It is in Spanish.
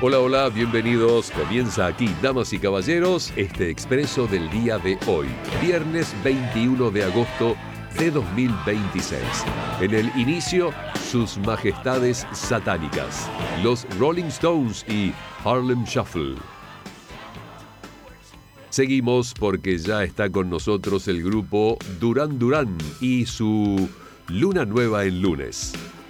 Hola, hola, bienvenidos. Comienza aquí, damas y caballeros, este expreso del día de hoy, viernes 21 de agosto de 2026. En el inicio, sus majestades satánicas, los Rolling Stones y Harlem Shuffle. Seguimos porque ya está con nosotros el grupo Duran Duran y su Luna Nueva en lunes.